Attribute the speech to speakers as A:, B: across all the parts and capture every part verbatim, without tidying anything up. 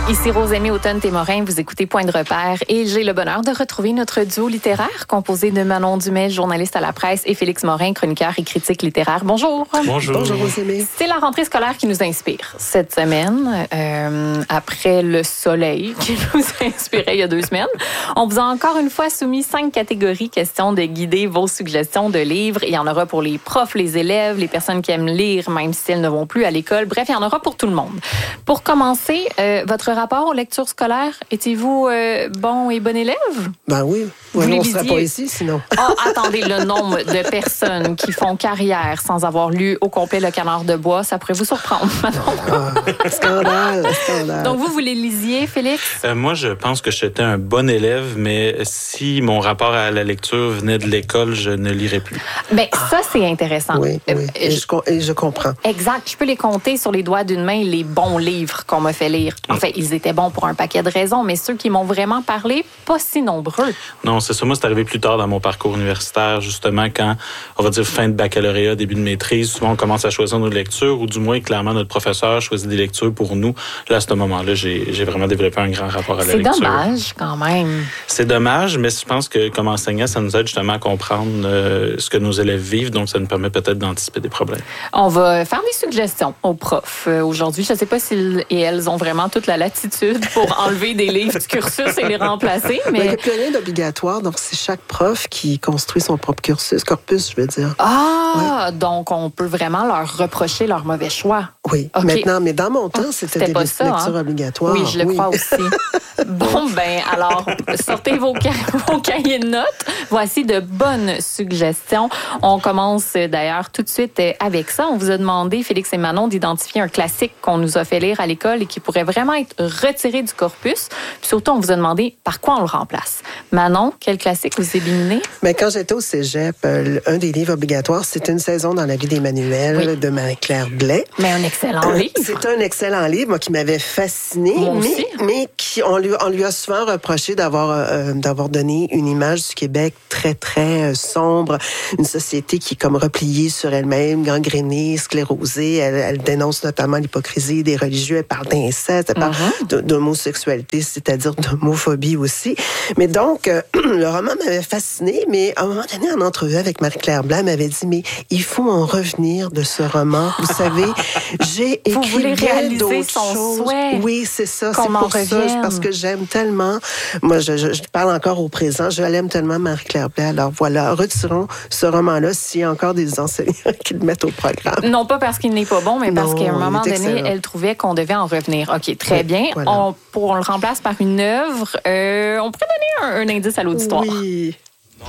A: Ici Rosemée Automne-Témorin, vous écoutez Point de repère et j'ai le bonheur de retrouver notre duo littéraire composé de Manon Dumais, journaliste à la presse, et Félix Morin, chroniqueur et critique littéraire. Bonjour.
B: Bonjour. Bonjour Rosemée.
A: C'est la rentrée scolaire qui nous inspire cette semaine. Euh, après le soleil qui nous inspirait il y a deux semaines, on vous a encore une fois soumis cinq catégories, question de guider vos suggestions de livres. Il y en aura pour les profs, les élèves, les personnes qui aiment lire, même si elles ne vont plus à l'école. Bref, il y en aura pour tout le monde. Pour commencer, euh, votre rapport aux lectures scolaires, étiez-vous euh, bon et bon élève?
B: Ben oui.
A: Vous
B: Ouais,
A: les
B: on ne serait
A: visiez?
B: pas ici, sinon.
A: Ah, attendez, le nombre de personnes qui font carrière sans avoir lu au complet Le Canard de bois, ça pourrait vous surprendre.
B: Ah, scandale, scandale.
A: Donc, vous, vous les lisiez, Félix?
C: Euh, moi, je pense que j'étais un bon élève, mais si mon rapport à la lecture venait de l'école, je ne lirais plus.
A: Bien, ça, c'est intéressant.
B: Oui, oui.
A: Euh,
B: Et je, et je comprends.
A: Exact. Je peux les compter sur les doigts d'une main, les bons livres qu'on m'a fait lire. En fait, ils étaient bons pour un paquet de raisons, mais ceux qui m'ont vraiment parlé, pas si nombreux.
C: Non, c'est ça. Moi, c'est arrivé plus tard dans mon parcours universitaire, justement, quand, on va dire, fin de baccalauréat, début de maîtrise, souvent, on commence à choisir nos lectures, ou du moins, clairement, notre professeur choisit des lectures pour nous. Là, à ce moment-là, j'ai, j'ai vraiment développé un grand rapport à la
A: C'est
C: lecture.
A: C'est dommage, quand même.
C: C'est dommage, mais je pense que, comme enseignant, ça nous aide justement à comprendre euh, ce que nos élèves vivent, donc ça nous permet peut-être d'anticiper des problèmes.
A: On va faire des suggestions aux profs euh, aujourd'hui. Je ne sais pas s'ils et elles ont vraiment toute la latitude pour enlever des livres du cursus et les remplacer, mais...
B: Mais il n'y a plus rien d'obligatoire, donc c'est chaque prof qui construit son propre cursus, corpus, je veux dire.
A: Ah, ouais. Donc on peut vraiment leur reprocher leur mauvais choix.
B: Oui, okay. Maintenant, mais dans mon temps, c'était, c'était des pas ça, lectures hein? obligatoires.
A: Oui, je le oui. crois aussi. Bon, ben alors, sortez vos, ca- vos cahiers de notes. Voici de bonnes suggestions. On commence d'ailleurs tout de suite avec ça. On vous a demandé, Félix et Manon, d'identifier un classique qu'on nous a fait lire à l'école et qui pourrait vraiment être retiré du corpus. Puis surtout, on vous a demandé par quoi on le remplace. Manon, quel classique vous éliminez?
B: Mais quand j'étais au cégep, euh, un des livres obligatoires, c'était Une saison dans la vie d'Emmanuel oui. de Marie-Claire Blais.
A: Mais un excellent livre.
B: C'est un excellent livre, moi, qui m'avait fasciné, mais, mais qui, on lui, on lui a souvent reproché d'avoir, euh, d'avoir donné une image du Québec très, très euh, sombre, une société qui est comme repliée sur elle-même, gangrénée, sclérosée. Elle, elle dénonce notamment l'hypocrisie des religieux, elle parle d'inceste, elle parle mm-hmm. d'homosexualité, c'est-à-dire d'homophobie aussi. Mais donc, euh, le roman m'avait fasciné, mais à un moment donné, en entrevue avec Marie-Claire Blais, elle m'avait dit, mais il faut en revenir de ce roman. Vous savez, j'ai écrit
A: Vous voulez réaliser
B: d'autres
A: son
B: choses.
A: souhait.
B: Oui, c'est ça. C'est pour revienne. ça, parce que j'aime tellement. Moi, je, je, je parle encore au présent. Je l'aime tellement, Marie-Claire Blais. Alors voilà, retirons ce roman-là s'il y a encore des enseignants qui le mettent au programme.
A: Non pas parce qu'il n'est pas bon, mais
B: non,
A: parce qu'à un moment donné,
B: excellent.
A: elle trouvait qu'on devait en revenir. OK, très oui, bien. Voilà. On, pour, on le remplace par une œuvre. Euh, on pourrait donner un, un indice à l'auditoire.
B: Oui.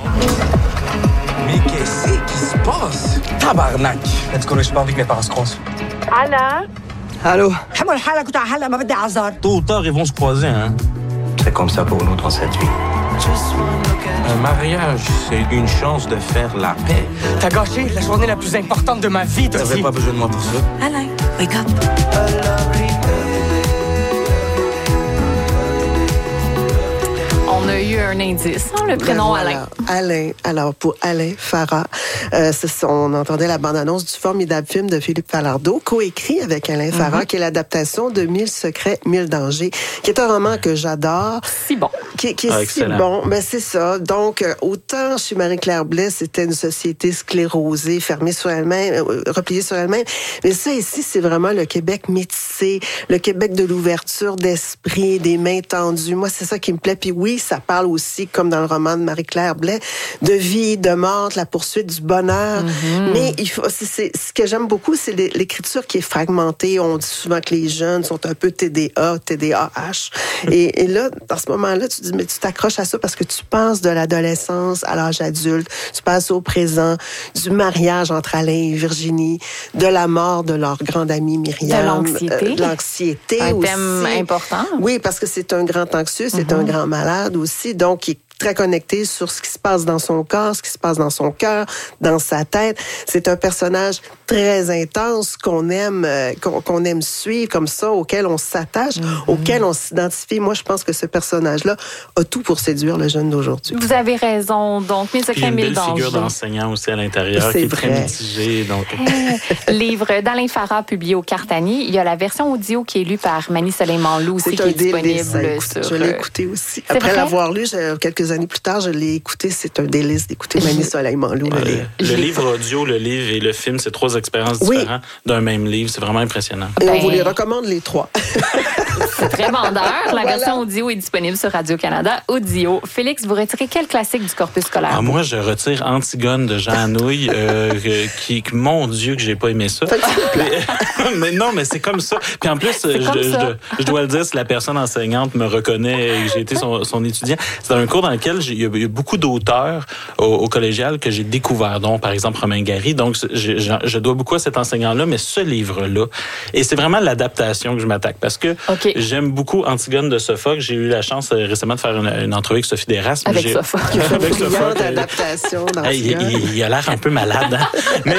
D: Mais qu'est-ce qui se passe? Tabarnak! Let's go, je pas envie que mes parents se croisent.
E: Anna?
D: Allô? Tôt ou tard, ils vont se croiser, hein? C'est comme ça pour nous dans cette vie. Un mariage, c'est une chance de faire la paix.
E: T'as gâché la journée la plus importante de ma vie, Dottie.
D: T'avais pas besoin de moi pour ça.
E: Alain, wake up.
A: On a eu un indice, hein, le prénom ben voilà.
B: Alain. Alain. Alors, pour Alain Farah, euh, c'est, on entendait la bande-annonce du formidable film de Philippe Falardeau, coécrit avec Alain Farah, mm-hmm. qui est l'adaptation de Mille secrets, mille dangers, qui est un roman que j'adore.
A: Si bon.
B: Qui, qui est
C: ah,
B: si bon. Ben, c'est ça. Donc, autant chez Marie-Claire Blais, c'était une société sclérosée, fermée sur elle-même, euh, repliée sur elle-même. Mais ça, ici, c'est vraiment le Québec métissé, le Québec de l'ouverture d'esprit, des mains tendues. Moi, c'est ça qui me plaît. Puis oui, ça parle aussi, comme dans le roman de Marie-Claire Blais, de vie, de mort, de la poursuite du bonheur. Mm-hmm. Mais il faut, c'est, c'est, ce que j'aime beaucoup, c'est l'écriture qui est fragmentée. On dit souvent que les jeunes sont un peu T D A, T D A H. Et, et là, dans ce moment-là, tu dis, mais tu t'accroches à ça parce que tu penses de l'adolescence à l'âge adulte, tu passes au présent, du mariage entre Alain et Virginie, de la mort de leur grande amie Myriam.
A: De l'anxiété.
B: Euh, de l'anxiété
A: un
B: aussi.
A: thème important.
B: Oui, parce que c'est un grand anxieux, c'est mm-hmm. un grand malade aussi, donc il est très connecté sur ce qui se passe dans son corps, ce qui se passe dans son cœur, dans sa tête. C'est un personnage très intenses qu'on aime, euh, qu'on, qu'on aime suivre comme ça, auxquels on s'attache, mm-hmm. auxquels on s'identifie. Moi, je pense que ce personnage-là a tout pour séduire le jeune d'aujourd'hui.
A: Vous avez raison. Donc, Mes secrets, mille dangers.
C: Il y a une belle figure d'enseignant aussi à l'intérieur
B: c'est
C: qui est
B: vrai.
C: très mitigée. Donc...
A: Euh, livre d'Alain Farah publié au Cartani. Il y a la version audio qui est lue par Manie-Soleil Manlou aussi, qui est disponible sur...
B: Je l'ai écouté aussi.
A: C'est
B: Après
A: vrai?
B: l'avoir lu, je, quelques années plus tard, je l'ai écouté. C'est un délice d'écouter Manie-Soleil Manlou.
C: Euh,
B: le livre.
C: le livre audio, le livre et le film, c'est trois expériences
B: oui.
C: différentes d'un même livre. C'est vraiment impressionnant.
B: Et
A: ben...
B: on vous les recommande les trois.
A: C'est très vendeur. La
B: voilà.
A: version audio est disponible sur Radio-Canada Audio. Félix, vous retirez quel classique du corpus scolaire?
C: Ah, moi, je retire Antigone de Jean Anouilh, euh, qui, mon Dieu, que j'ai pas aimé ça. mais, mais non, mais c'est comme ça. Puis en plus, je, je, je dois le dire, si la personne enseignante me reconnaît et que j'ai été son, son étudiant, c'est un cours dans lequel j'ai, il y a eu beaucoup d'auteurs au, au collégial que j'ai découvert, dont par exemple Romain Gary. Donc, je, je, je dois beaucoup à cet enseignant-là, mais ce livre-là, et c'est vraiment l'adaptation que je m'attaque, parce que okay. j'aime beaucoup Antigone de Sophocle. J'ai eu la chance euh, récemment de faire une, une entrevue avec Sophie Desrasses.
A: Avec
C: j'ai...
A: Sophocle.
B: Avec Sophocle. D'adaptation
C: hey, il, il, il a l'air un peu malade. Hein? mais,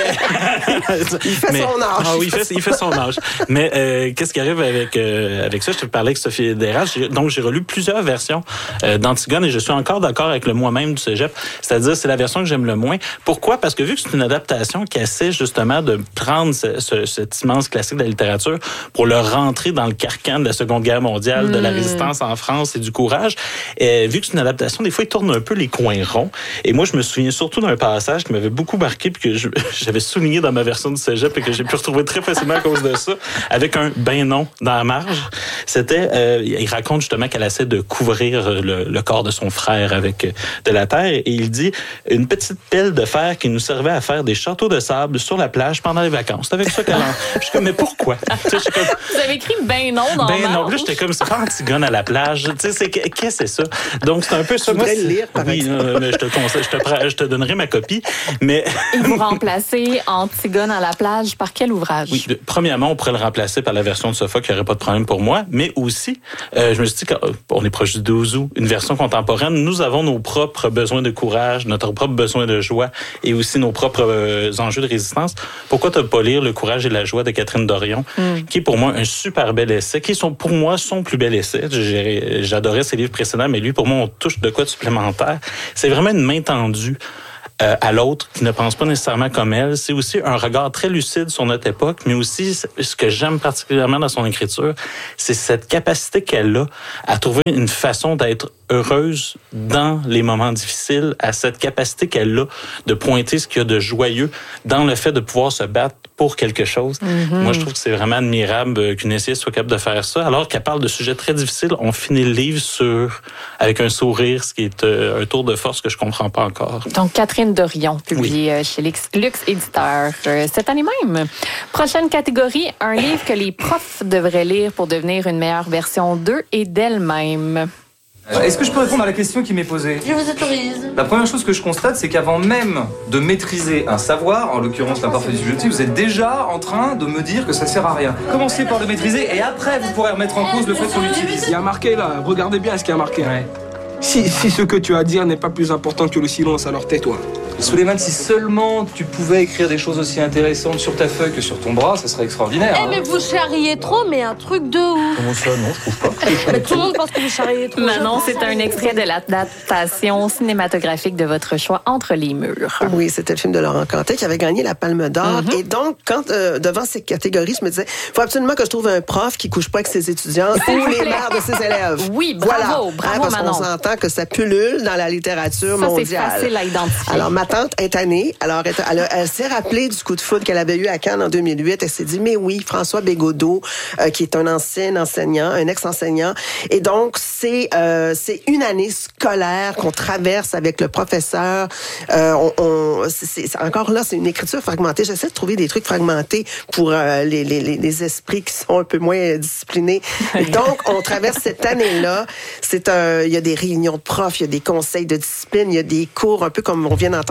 B: il fait
C: mais,
B: son âge.
C: Ah oui, il fait, il fait son âge. Mais euh, qu'est-ce qui arrive avec, euh, avec ça? Je te parlais avec Sophie Desrasses. J'ai, donc, j'ai relu plusieurs versions euh, d'Antigone et je suis encore d'accord avec le moi-même du cégep. C'est-à-dire, c'est la version que j'aime le moins. Pourquoi? Parce que vu que c'est une adaptation qui essaie justement de prendre ce, ce, cet immense classique de la littérature pour le rentrer dans le carcan de la Seconde Guerre mondiale, mmh. de la résistance en France et du courage, et, vu que c'est une adaptation, des fois, il tourne un peu les coins ronds. Et moi, je me souviens surtout d'un passage qui m'avait beaucoup marqué puis que je, j'avais souligné dans ma version du cégep et que j'ai pu retrouver très facilement à cause de ça, avec un ben non dans la marge. C'était, euh, il raconte justement qu'elle essaie de couvrir le, le corps de son frère avec de la terre et il dit une petite pelle de fer qui nous servait à faire des châteaux de sable sur la plage pendant les vacances. C'est avec ça qu'elle en... Je suis comme, mais pourquoi? Comme...
A: Vous avez écrit ben non dans
C: ben
A: la
C: non, là, j'étais comme, c'est pas Antigone à la plage. Tu sais, c'est, qu'est-ce que c'est ça? Donc, c'est un peu ça.
B: Je voudrais le lire, par
C: oui, euh, mais je te conseille, je te, je te donnerai ma copie. Mais...
A: Et vous remplacez Antigone à la plage par quel ouvrage?
C: Oui, de, premièrement, on pourrait le remplacer par la version de Sophocle, qui n'aurait pas de problème pour moi, mais aussi, euh, je me suis dit qu'on est proche du Douzou, une version contemporaine, nous avons nos propres besoins de courage, notre propre besoin de joie et aussi nos propres euh, enjeux de résistance. Pourquoi ne pas lire Le courage et la joie de Catherine Dorion, mm. qui est pour moi un super bel essai, qui est son, pour moi son plus bel essai. J'ai, j'adorais ses livres précédents, mais lui, pour moi, on touche de quoi de supplémentaire. C'est vraiment une main tendue Euh, à l'autre qui ne pense pas nécessairement comme elle. C'est aussi un regard très lucide sur notre époque, mais aussi ce que j'aime particulièrement dans son écriture, c'est cette capacité qu'elle a à trouver une façon d'être heureuse dans les moments difficiles, à cette capacité qu'elle a de pointer ce qu'il y a de joyeux dans le fait de pouvoir se battre pour quelque chose. Mm-hmm. Moi, je trouve que c'est vraiment admirable qu'une essayiste soit capable de faire ça. Alors qu'elle parle de sujets très difficiles, on finit le livre sur avec un sourire, ce qui est euh, un tour de force que je comprends pas encore.
A: Donc, Catherine Dorion, publié
C: oui.
A: chez Lux, Lux Éditeur euh, cette année même. Prochaine catégorie, un livre que les profs devraient lire pour devenir une meilleure version d'eux et d'elles-mêmes.
F: Est-ce que je peux répondre à la question qui m'est posée?
G: Je vous autorise.
F: La première chose que je constate, c'est qu'avant même de maîtriser un savoir, en l'occurrence la parfaite subjective, vous êtes déjà en train de me dire que ça sert à rien. Commencez par le maîtriser et après vous pourrez remettre en cause le fait qu'on l'utilise.
H: Il y a marqué là, regardez bien ce qu'il y a marqué.
F: Ouais.
H: Si, si ce que tu as à dire n'est pas plus important que le silence, alors tais-toi.
F: Souleymane, si seulement tu pouvais écrire des choses aussi intéressantes sur ta feuille que sur ton bras, ça serait extraordinaire.
G: Eh
F: hein.
G: mais vous charriez trop, mais un truc de ouf.
F: Comment ça? Non, je trouve pas.
G: Mais tout le monde pense que vous charriez trop.
A: Manon, c'est un extrait de l'adaptation cinématographique de votre choix, Entre les murs.
B: Oui, c'était le film de Laurent Cantet qui avait gagné la Palme d'Or.
A: Mm-hmm.
B: Et donc, quand euh, devant ces catégories, je me disais, il faut absolument que je trouve un prof qui couche pas avec ses étudiants ou les mères de ses élèves.
A: Oui, bravo,
B: voilà.
A: bravo,
B: hein, parce
A: Manon.
B: qu'on s'entend que ça pullule dans la littérature
A: ça,
B: mondiale.
A: C'est facile à identifier.
B: Alors, ma tante est année. Alors, elle, elle, elle s'est rappelée du coup de foudre qu'elle avait eu à Cannes en deux mille huit. Elle s'est dit, mais oui, François Bégodeau, euh, qui est un ancien enseignant, un ex-enseignant. Et donc, c'est euh, c'est une année scolaire qu'on traverse avec le professeur. Euh, on, on, c'est, c'est, encore là, c'est une écriture fragmentée. J'essaie de trouver des trucs fragmentés pour euh, les, les, les esprits qui sont un peu moins disciplinés. Donc, on traverse cette année-là. C'est un, il y a des réunions de profs, il y a des conseils de discipline, il y a des cours, un peu comme on vient d'entendre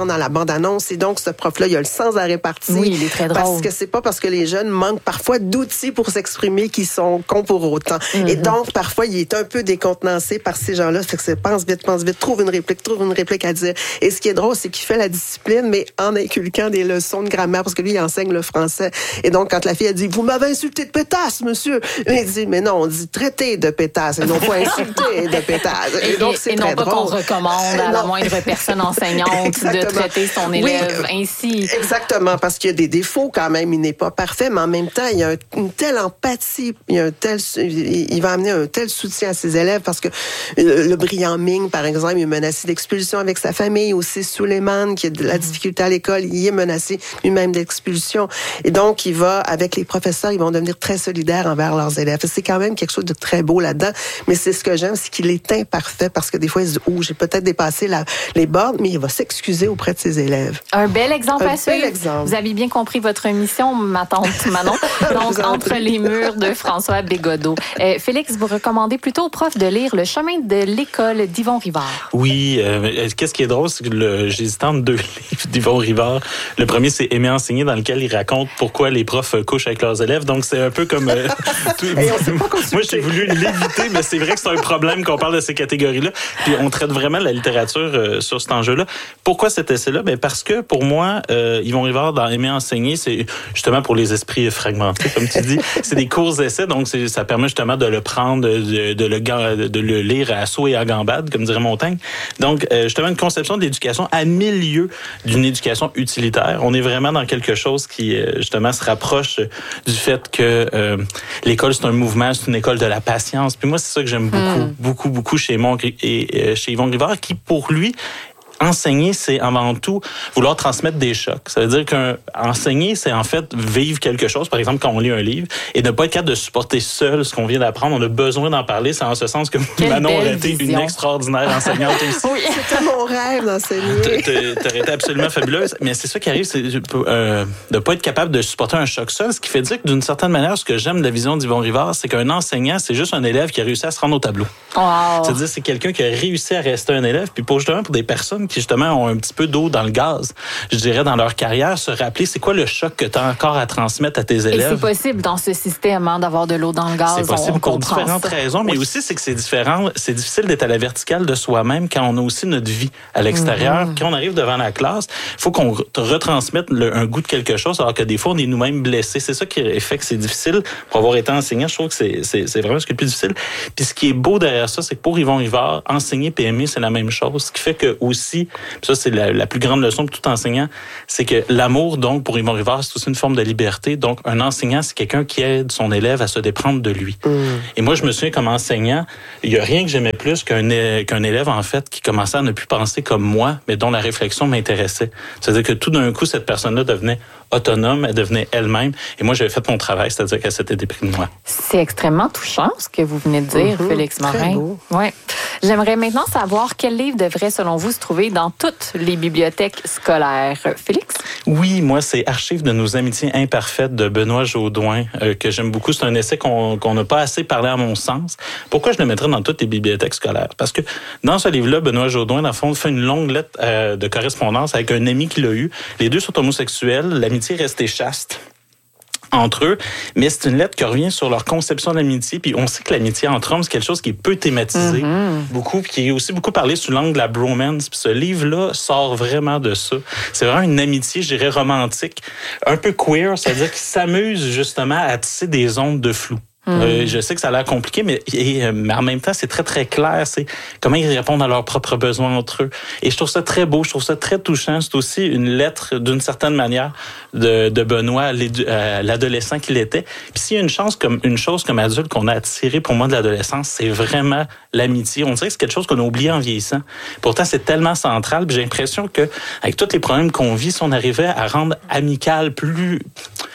B: dans la bande-annonce. Et donc, ce prof-là, il a le sans arrêt parti.
A: Oui, il est très drôle.
B: Parce que c'est pas parce que les jeunes manquent parfois d'outils pour s'exprimer qu'ils sont cons pour autant. Mm-hmm. Et donc, parfois, il est un peu décontenancé par ces gens-là. Fait que c'est pense vite, pense vite, trouve une réplique, trouve une réplique à dire. Et ce qui est drôle, c'est qu'il fait la discipline, mais en inculquant des leçons de grammaire, parce que lui, il enseigne le français. Et donc, quand la fille a dit, vous m'avez insulté de pétasse, monsieur. Il dit, mais non, on dit traiter de pétasse, et non pas insulter de pétasse.
A: Et, et donc, c'est et très non pas drôle. Qu'on recommande à la moindre personne enseignante de traiter son élève oui, ainsi.
B: Exactement, parce qu'il y a des défauts quand même. Il n'est pas parfait, mais en même temps, il y a une telle empathie, il y a un tel, il va amener un tel soutien à ses élèves parce que le, le brillant Ming, par exemple, il est menacé d'expulsion avec sa famille. Aussi, Suleiman, qui a de la difficulté à l'école, il est menacé lui-même d'expulsion. Et donc, il va, avec les professeurs, ils vont devenir très solidaires envers leurs élèves. C'est quand même quelque chose de très beau là-dedans. Mais c'est ce que j'aime, c'est qu'il est imparfait parce que des fois, il se dit, oh, j'ai peut-être dépassé la, les bornes, mais il va s'excuser auprès de ses élèves.
A: Un bel exemple
B: un
A: à suivre. Exemple. Vous avez bien compris votre mission, ma tante Manon. Donc, Entre les murs de François Bégodeau. Euh, Félix, vous recommandez plutôt aux profs de lire Le chemin de l'école d'Yvon Rivard.
C: Oui. Euh, qu'est-ce qui est drôle, c'est que le, j'hésitais entre deux livres d'Yvon Rivard. Le premier, c'est Aimer enseigner, dans lequel il raconte pourquoi les profs couchent avec leurs élèves. Donc, c'est un peu comme... Euh, tout, hey, moi, j'ai voulu l'éviter, mais c'est vrai que c'est un problème qu'on parle de ces catégories-là. Puis, on traite vraiment la littérature euh, sur cet enjeu-là. Pourquoi cet essai-là? Ben parce que, pour moi, euh, Yvon Rivard, dans Aimer enseigner, c'est justement pour les esprits fragmentés, comme tu dis. C'est des courts essais, donc c'est, ça permet justement de le prendre, de, de, le, de le lire à saut et à gambade, comme dirait Montaigne. Donc, euh, justement, une conception de l'éducation à milieu d'une éducation utilitaire. On est vraiment dans quelque chose qui, euh, justement, se rapproche du fait que euh, l'école, c'est un mouvement, c'est une école de la patience. Puis moi, c'est ça que j'aime beaucoup, mm. beaucoup, beaucoup chez Mon et, et chez Yvon Rivard, qui, pour lui, enseigner, c'est avant tout vouloir transmettre des chocs. Ça veut dire qu'enseigner, c'est en fait vivre quelque chose, par exemple quand on lit un livre, et ne pas être capable de supporter seul ce qu'on vient d'apprendre. On a besoin d'en parler. C'est en ce sens que Quelle Manon aurait été une extraordinaire enseignante aussi.
B: Oui, c'était mon rêve d'enseigner.
C: T'aurais été absolument fabuleuse. Mais c'est ça qui arrive, c'est euh, de ne pas être capable de supporter un choc seul, ce qui fait dire que d'une certaine manière, ce que j'aime de la vision d'Yvon Rivard, c'est qu'un enseignant, c'est juste un élève qui a réussi à se rendre au tableau.
A: Wow.
C: C'est-à-dire c'est quelqu'un qui a réussi à rester un élève. Puis pour justement pour des personnes qui justement ont un petit peu d'eau dans le gaz, je dirais dans leur carrière, se rappeler c'est quoi le choc que tu as encore à transmettre à tes élèves.
A: Et c'est possible dans ce système hein, d'avoir de l'eau dans le gaz.
C: C'est possible
A: on, on
C: pour différentes ça. raisons, mais oui. aussi c'est que c'est différent, c'est difficile d'être à la verticale de soi-même quand on a aussi notre vie à l'extérieur. Mm-hmm. Quand on arrive devant la classe, il faut qu'on retransmette le, un goût de quelque chose, alors que des fois on est nous-mêmes blessés. C'est ça qui fait que c'est difficile. Pour avoir été enseignant, je trouve que c'est, c'est, c'est vraiment ce qui est le plus difficile. Puis ce qui est beau derrière ça, c'est que pour Yvon Rivard, enseigner P M I, c'est la même chose. Ce qui fait que aussi, ça c'est la, la plus grande leçon pour tout enseignant, c'est que l'amour, donc, pour Yvon Rivard, c'est aussi une forme de liberté. Donc, un enseignant, c'est quelqu'un qui aide son élève à se déprendre de lui. Mm. Et moi, je me souviens, comme enseignant, il n'y a rien que j'aimais plus qu'un, qu'un élève, en fait, qui commençait à ne plus penser comme moi, mais dont la réflexion m'intéressait. C'est-à-dire que tout d'un coup, cette personne-là devenait autonome, elle devenait elle-même. Et moi, j'avais fait mon travail, c'est-à-dire qu'elle s'était déprimée de moi.
A: C'est extrêmement touchant, ce que vous venez de dire, mm-hmm. Félix Morin. Ouais. J'aimerais maintenant savoir quel livre devrait, selon vous, se trouver dans toutes les bibliothèques scolaires. Félix?
C: Oui, moi, c'est Archives de nos amitiés imparfaites de Benoît Jaudoin, euh, que j'aime beaucoup. C'est un essai qu'on qu'on n'a pas assez parlé à mon sens. Pourquoi je le mettrais dans toutes les bibliothèques scolaires? Parce que dans ce livre-là, Benoît Jaudoin, dans le fond, fait une longue lettre euh, de correspondance avec un ami qu'il a eu. Les deux sont homosexuels. L'amitié est restée chaste entre eux, mais c'est une lettre qui revient sur leur conception de l'amitié, puis on sait que l'amitié entre hommes, c'est quelque chose qui est peu thématisé, mm-hmm. beaucoup, puis qui est aussi beaucoup parlé sous l'angle de la bromance, puis ce livre-là sort vraiment de ça. C'est vraiment une amitié, je dirais, romantique, un peu queer, c'est-à-dire qu'il s'amuse justement à tisser des ondes de flou. Mmh. Euh, je sais que ça a l'air compliqué, mais, et, mais en même temps, c'est très, très clair. C'est comment ils répondent à leurs propres besoins entre eux. Et je trouve ça très beau, je trouve ça très touchant. C'est aussi une lettre, d'une certaine manière, de, de Benoît à l'adolescent qu'il était. Puis s'il y a une, chance comme, une chose comme adulte qu'on a attirée pour moi de l'adolescence, c'est vraiment l'amitié. On dirait que c'est quelque chose qu'on a oublié en vieillissant. Pourtant, c'est tellement central. Puis j'ai l'impression que avec tous les problèmes qu'on vit, si on arrivait à rendre amical plus...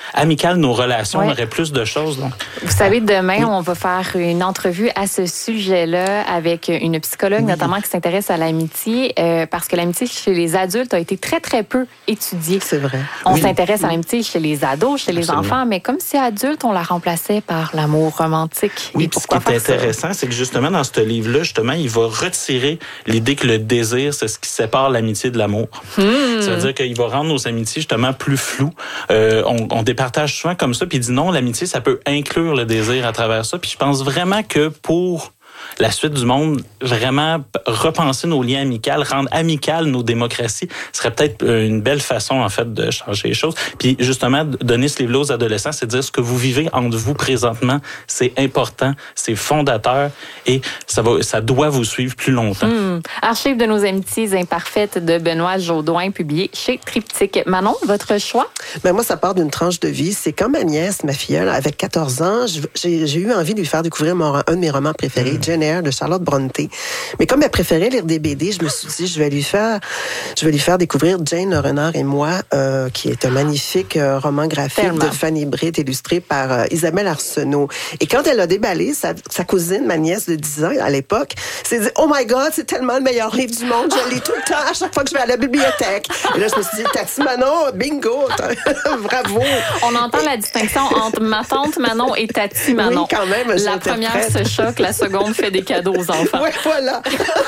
C: amical nos relations,
A: ouais.
C: on aurait plus de choses. Donc.
A: Vous savez, demain, oui. on va faire une entrevue à ce sujet-là avec une psychologue, oui. notamment qui s'intéresse à l'amitié, euh, parce que l'amitié chez les adultes a été très, très peu étudiée.
B: C'est vrai.
A: On
B: oui.
A: s'intéresse à l'amitié chez les ados, chez les
C: Absolument.
A: enfants, mais comme si adulte, on la remplaçait par l'amour romantique.
C: Oui, puis ce qui est intéressant, c'est que justement, dans ce livre-là, justement, il va retirer l'idée que le désir, c'est ce qui sépare l'amitié de l'amour. Hmm. Ça veut dire qu'il va rendre nos amitiés, justement, plus floues. Euh, on, on départage souvent comme ça, puis il dit non, l'amitié, ça peut inclure le désir à travers ça. Puis je pense vraiment que pour la suite du monde, vraiment repenser nos liens amicaux, rendre amicales nos démocraties, serait peut-être une belle façon, en fait, de changer les choses. Puis, justement, donner ce livre-là aux adolescents, c'est de dire ce que vous vivez entre vous présentement, c'est important, c'est fondateur et ça va, ça doit vous suivre plus longtemps.
A: Mmh. Archives de nos amitiés imparfaites de Benoît Jaudoin, publié chez Triptyque. Manon, votre choix?
B: Ben moi, ça part d'une tranche de vie. C'est comme ma nièce, ma filleule, avec quatorze ans, j'ai, j'ai eu envie de lui faire découvrir mon, un de mes romans préférés, mmh. Jane Eyre de Charlotte Bronte. Mais comme elle préférait lire des B D, je me suis dit, je vais lui faire, je vais lui faire découvrir Jane le renard et moi, euh, qui est un magnifique euh, roman graphique Tellement. de Fanny Britt, illustré par euh, Isabelle Arsenault. Et quand elle a déballé, sa, sa cousine, ma nièce de dix ans à l'époque, s'est dit, oh my God, c'est tellement le meilleur livre du monde, je le lis tout le temps à chaque fois que je vais à la bibliothèque. Et là, je me suis dit, Tati Manon, bingo, bravo.
A: On entend la distinction entre ma tante Manon et Tati Manon.
B: Oui, quand même.
A: La première se choque, la seconde fait des cadeaux aux enfants.
B: Oui, voilà.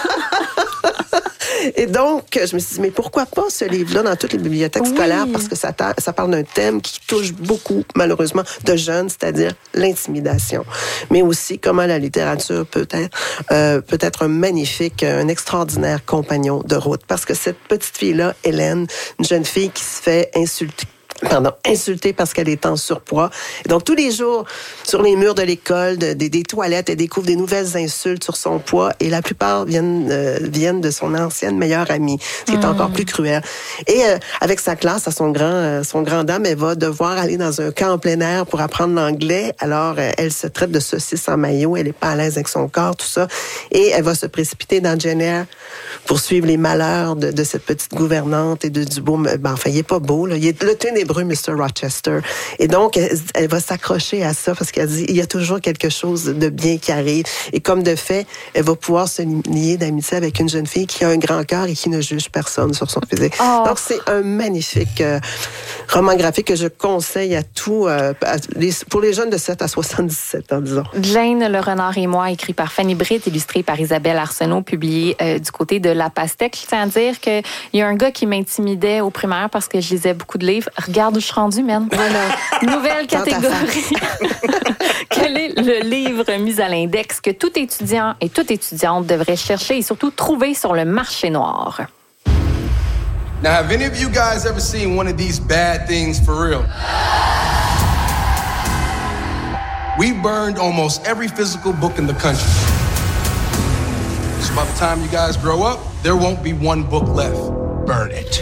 B: Et donc, je me suis dit, mais pourquoi pas ce livre-là dans toutes les bibliothèques oui. scolaires? Parce que ça, ta- ça parle d'un thème qui touche beaucoup, malheureusement, de jeunes, c'est-à-dire l'intimidation. Mais aussi comment la littérature peut être, euh, peut être un magnifique, un extraordinaire compagnon de route. Parce que cette petite fille-là, Hélène, une jeune fille qui se fait insulter, Pardon, insultée parce qu'elle est en surpoids. Et donc, tous les jours, sur les murs de l'école, de, de, des toilettes, elle découvre des nouvelles insultes sur son poids et la plupart viennent, euh, viennent de son ancienne meilleure amie, ce qui est mmh. encore plus cruel. Et euh, avec sa classe, à son grand, euh, son grand dame, elle va devoir aller dans un camp en plein air pour apprendre l'anglais. Alors, euh, elle se traite de saucisse en maillot, elle n'est pas à l'aise avec son corps, tout ça. Et elle va se précipiter dans Jane Eyre pour suivre les malheurs de, de cette petite gouvernante et de, du beau... Ben, enfin, il est pas beau, là. Il est le ténébreux mister Rochester. Et donc, elle, elle va s'accrocher à ça parce qu'elle dit, il y a toujours quelque chose de bien qui arrive. Et comme de fait, elle va pouvoir se lier d'amitié avec une jeune fille qui a un grand cœur et qui ne juge personne sur son physique. Oh. Donc, c'est un magnifique euh, roman graphique que je conseille à tout, euh, à les, pour les jeunes de sept à soixante-dix-sept ans, disons.
A: Jane le renard et moi, écrit par Fanny Britt, illustré par Isabelle Arsenault, publié euh, du côté de La Pastèque. Je tiens à dire qu'il y a un gars qui m'intimidait au primaire parce que je lisais beaucoup de livres. Regarde où je suis rendue, man. Voilà. Nouvelle catégorie. Quel est le livre mis à l'index que tout étudiant et toute étudiante devrait chercher et surtout trouver sur le marché noir?
I: Now, have any of you guys ever seen one of these bad things for real? We burned almost every physical book in the country. So by the time you guys grow up, there won't be one book left. Burn it.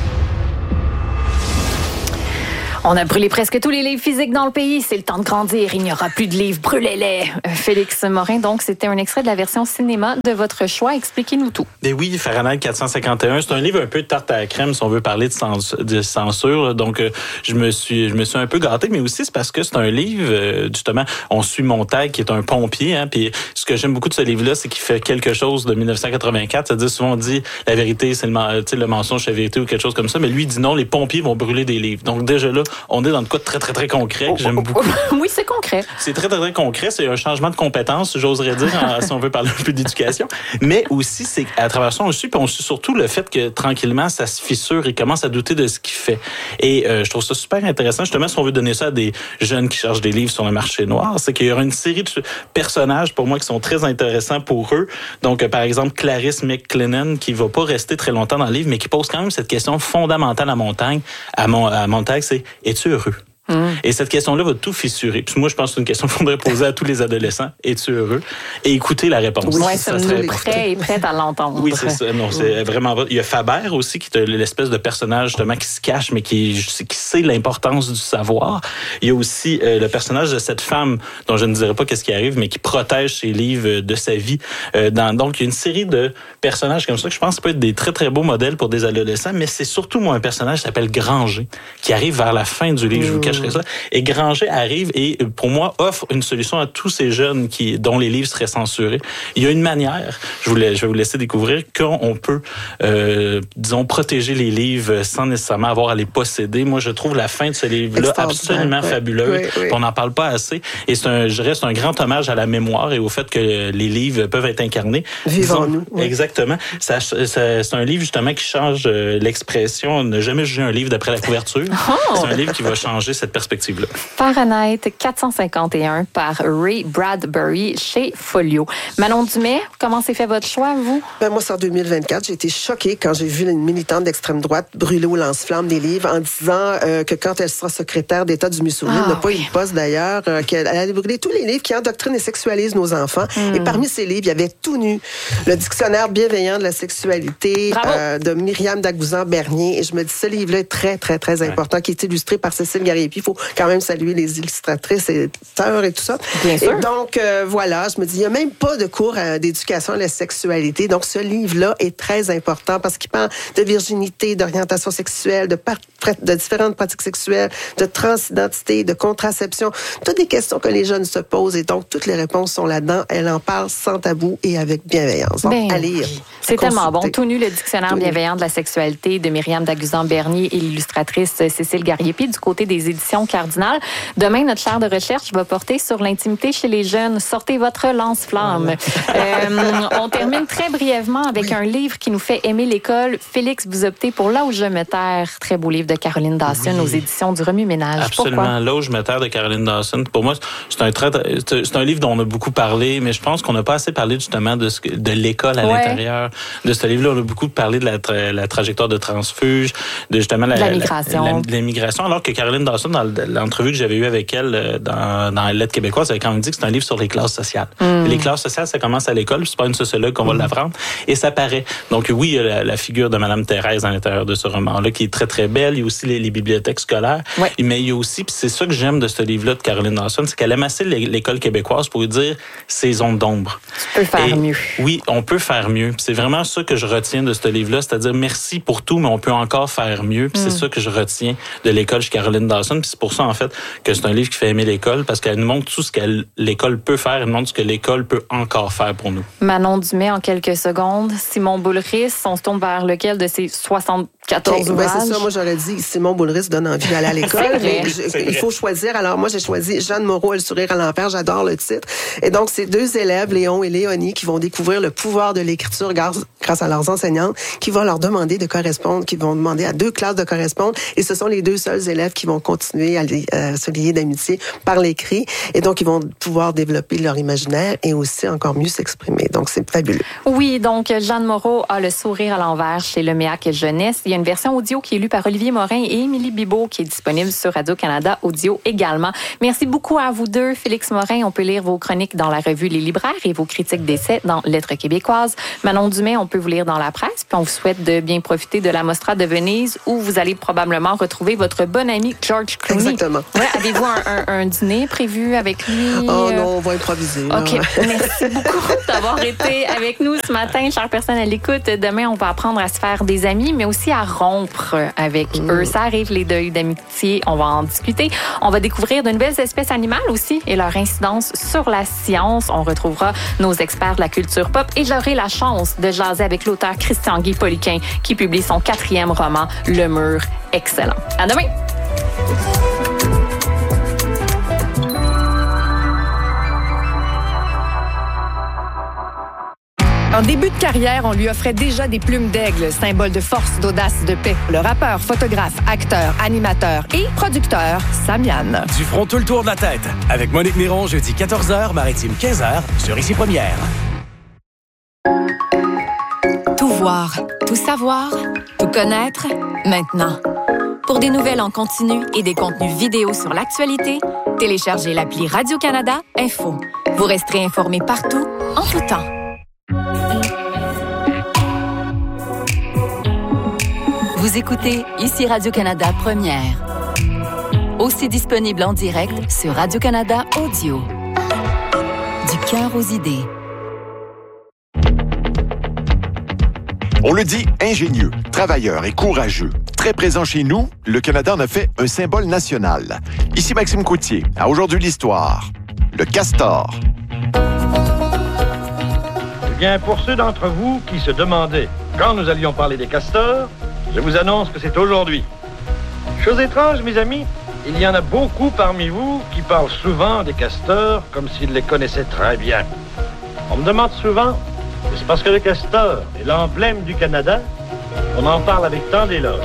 A: On a brûlé presque tous les livres physiques dans le pays. C'est le temps de grandir. Il n'y aura plus de livres. Brûlez-les. Félix Morin, donc, c'était un extrait de la version cinéma de votre choix. Expliquez-nous tout.
C: Et oui, Fahrenheit quatre cent cinquante et un, c'est un livre un peu de tarte à la crème si on veut parler de, cens- de censure. Donc, euh, je me suis je me suis un peu gâté, mais aussi c'est parce que c'est un livre, euh, justement, on suit Montag, qui est un pompier. Hein, puis ce que j'aime beaucoup de ce livre-là, c'est qu'il fait quelque chose de dix-neuf cent quatre-vingt-quatre. C'est-à-dire, souvent on dit la vérité, c'est le, le mensonge, c'est la vérité ou quelque chose comme ça. Mais lui, il dit non, les pompiers vont brûler des livres. Donc, déjà là, on est dans le cas de très, très, très concret que j'aime beaucoup.
A: Oui, c'est concret.
C: C'est très, très, très concret. C'est un changement de compétence, j'oserais dire, en, si on veut parler un peu d'éducation. Mais aussi, c'est à travers ça, on suit, puis on suit surtout le fait que, tranquillement, ça se fissure et commence à douter de ce qu'il fait. Et euh, je trouve ça super intéressant. Justement, si on veut donner ça à des jeunes qui cherchent des livres sur le marché noir, c'est qu'il y aura une série de personnages, pour moi, qui sont très intéressants pour eux. Donc, euh, par exemple, Clarisse McClennan, qui va pas rester très longtemps dans le livre, mais qui pose quand même cette question fondamentale à Montag, à, Mon, à Montag, c'est « Es-tu heureux? » Mmh. Et cette question-là va tout fissurer. Puis moi, je pense que c'est une question qu'il faudrait poser à tous les adolescents. Es-tu heureux? Et écouter la réponse.
A: Oui, ouais, ça serait prêt et prête à l'entendre.
C: Oui, c'est ça. Non, c'est vraiment vrai. Il y a Faber aussi, qui est l'espèce de personnage justement qui se cache, mais qui, qui sait l'importance du savoir. Il y a aussi euh, le personnage de cette femme, dont je ne dirai pas qu'est-ce qui arrive, mais qui protège ses livres de sa vie. Euh, dans, donc, il y a une série de personnages comme ça que je pense peut être des très, très beaux modèles pour des adolescents, mais c'est surtout, moi, un personnage qui s'appelle Granger, qui arrive vers la fin du livre. Mmh. Je vous cache cacherait ça. Et Granger arrive et, pour moi, offre une solution à tous ces jeunes qui, dont les livres seraient censurés. Il y a une manière, je, voulais, je vais vous laisser découvrir, qu'on peut, euh, disons, protéger les livres sans nécessairement avoir à les posséder. Moi, je trouve la fin de ce livre-là absolument
B: oui.
C: fabuleuse.
B: Oui, oui.
C: On n'en parle pas assez. Et c'est un, je dirais, c'est un grand hommage à la mémoire et au fait que les livres peuvent être incarnés.
B: Vivons-nous. Oui.
C: Exactement. Ça, ça, c'est un livre, justement, qui change euh, l'expression. Ne jamais juger un livre d'après la couverture. Oh! C'est un livre qui va changer cette perspective-là.
A: Fahrenheit quatre cent cinquante et un par Ray Bradbury chez Folio. Manon Dumais, comment s'est fait votre choix, vous?
B: Ben, moi, c'est en deux mille vingt-quatre. J'ai été choquée quand j'ai vu une militante d'extrême droite brûler au lance-flamme des livres en disant euh, que quand elle sera secrétaire d'État du Missouri, ah, elle n'a pas oui. eu de poste d'ailleurs, euh, qu'elle allait brûler tous les livres qui endoctrinent et sexualisent nos enfants. Mm. Et parmi ces livres, il y avait tout nu. Le dictionnaire bienveillant de la sexualité euh, de Myriam Dagouzan-Bernier. Et je me dis, ce livre-là est très, très, très important, ouais. qui est illustré par Cécile Gariepi. Il faut quand même saluer les illustratrices et éditeurs et tout ça.
A: Bien
B: et
A: sûr.
B: donc, euh, voilà, je me dis, il n'y a même pas de cours euh, d'éducation à la sexualité. Donc, ce livre-là est très important parce qu'il parle de virginité, d'orientation sexuelle, de, par- de différentes pratiques sexuelles, de transidentité, de contraception. Toutes des questions que les jeunes se posent et donc toutes les réponses sont là-dedans. Elle en parle sans tabou et avec bienveillance. Donc,
A: ben,
B: à lire.
A: C'est tellement bon. Tout nu, le dictionnaire Tout bienveillant de la sexualité de Myriam Dagouzan-Bernier et l'illustratrice Cécile Gariepi du côté des éditions Cardinal. Demain, notre chaire de recherche va porter sur l'intimité chez les jeunes. Sortez votre lance-flamme. euh, on termine très brièvement avec oui. un livre qui nous fait aimer l'école. Félix, vous optez pour Là où je me terre. Très beau livre de Caroline Dawson oui. aux éditions du Remue-Ménage.
C: Absolument.
A: Pourquoi?
C: Là où je me terre de Caroline Dawson. Pour moi, c'est un, très, c'est un livre dont on a beaucoup parlé, mais je pense qu'on n'a pas assez parlé justement de, ce, de l'école à ouais. l'intérieur de ce livre-là. On a beaucoup parlé de la, tra- la trajectoire de transfuge, de justement la,
A: la migration.
C: La, la, de l'immigration, alors que Caroline Dawson, dans l'entrevue que j'avais eue avec elle dans, dans la lettre québécoise, elle avait quand même dit que c'est un livre sur les classes sociales. Mm. Les classes sociales, ça commence à l'école, c'est pas une sociologue qu'on mm. va l'apprendre, et ça paraît. Donc oui, il y a la, la figure de Madame Thérèse à l'intérieur de ce roman-là, qui est très, très belle. Il y a aussi les, les bibliothèques scolaires. Ouais. Mais il y a aussi, puis c'est ça que j'aime de ce livre-là de Caroline Dawson, c'est qu'elle aime assez l'école québécoise pour lui dire ses zones d'ombre.
A: Tu peux faire
C: et,
A: mieux.
C: Oui, on peut faire mieux. Puis c'est vraiment ça que je retiens de ce livre-là, c'est-à-dire merci pour tout, mais on peut encore faire mieux. Puis mm. c'est ça que je retiens de l'école chez Caroline Dawson. Puis c'est pour ça, en fait, que c'est un livre qui fait aimer l'école, parce qu'elle nous montre tout ce que l'école peut faire, elle nous montre ce que l'école peut encore faire pour nous. Manon
A: Dumais, en quelques secondes. Simon Boulris, on se tourne vers lequel de ces soixante-quatorze okay, ouvrages?
B: Ben c'est ça, moi j'aurais dit Simon Boulris donne envie d'aller à l'école. mais je, il faut choisir. Alors moi j'ai choisi Jeanne Moreau, Elle sourire à l'enfer, j'adore le titre. Et donc c'est deux élèves, Léon et Léonie, qui vont découvrir le pouvoir de l'écriture grâce, grâce à leurs enseignantes, qui vont leur demander de correspondre, qui vont demander à deux classes de correspondre. Et ce sont les deux seuls élèves qui vont continuer à, les, à se lier d'amitié par l'écrit. Et donc ils vont pouvoir développer leur imaginaire et aussi encore mieux s'exprimer. Donc c'est fabuleux.
A: Oui, donc Jeanne Moreau a Le sourire à l'envers chez Le Méac Jeunesse. Il y a une version audio qui est lue par Olivier Morin et Émilie Bibeau qui est disponible sur Radio-Canada Audio également. Merci beaucoup à vous deux. Félix Morin, on peut lire vos chroniques dans la revue Les Libraires et vos critiques d'essais dans Lettres québécoises. Manon Dumais, on peut vous lire dans la presse. Puis on vous souhaite de bien profiter de la Mostra de Venise où vous allez probablement retrouver votre bon ami George Clooney.
B: Exactement.
A: Ouais, avez-vous un, un, un dîner prévu avec lui?
B: Oh non, on va improviser.
A: OK. Là. Merci beaucoup d'avoir été avec nous ce matin, chères personnes à l'écoute. Demain, on va apprendre à se faire des amis, mais aussi à rompre avec mmh. eux. Ça arrive, les deuils d'amitié. On va en discuter. On va découvrir de nouvelles espèces animales aussi et leur incidence sur la science. On retrouvera nos experts de la culture pop et j'aurai la chance de jaser avec l'auteur Christian-Guy Poliquin qui publie son quatrième roman, Le Mur. Excellent. À demain!
J: En début de carrière, on lui offrait déjà des plumes d'aigle, symbole de force, d'audace, de paix. Le rappeur, photographe, acteur, animateur et producteur, Samian.
K: Du front tout le tour de la tête. Avec Monique Néron, jeudi quatorze heures, Maritime quinze heures, sur Ici Première.
L: Tout voir, tout savoir, tout connaître, maintenant. Pour des nouvelles en continu et des contenus vidéo sur l'actualité, téléchargez l'appli Radio-Canada Info. Vous resterez informé partout, en tout temps. Vous écoutez Ici Radio-Canada Première. Aussi disponible en direct sur Radio-Canada Audio. Du cœur aux idées.
M: On le dit ingénieux, travailleur et courageux. Très Très présent chez nous, le Canada en a fait un symbole national. Ici Maxime Coutier, à Aujourd'hui l'Histoire. Le castor.
N: Eh bien, pour ceux d'entre vous qui se demandaient quand nous allions parler des castors, je vous annonce que c'est aujourd'hui. Chose étrange, mes amis, il y en a beaucoup parmi vous qui parlent souvent des castors comme s'ils les connaissaient très bien. On me demande souvent, est-ce parce que le castor est l'emblème du Canada qu'on en parle avec tant d'éloges?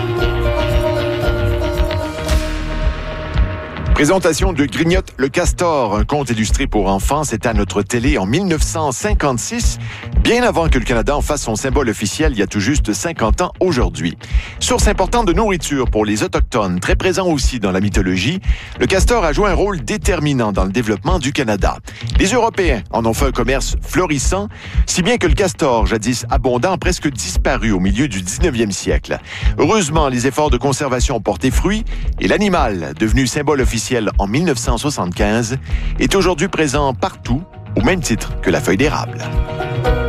M: Présentation de Grignotte le Castor, un conte illustré pour enfants, c'était à notre télé en mille neuf cent cinquante-six, bien avant que le Canada en fasse son symbole officiel il y a tout juste cinquante ans aujourd'hui. Source importante de nourriture pour les Autochtones, très présent aussi dans la mythologie, le castor a joué un rôle déterminant dans le développement du Canada. Les Européens en ont fait un commerce florissant, si bien que le castor, jadis abondant, a presque disparu au milieu du dix-neuvième siècle. Heureusement, les efforts de conservation ont porté fruit et l'animal, devenu symbole officiel en mille neuf cent soixante-quinze, est aujourd'hui présent partout, au même titre que la feuille d'érable.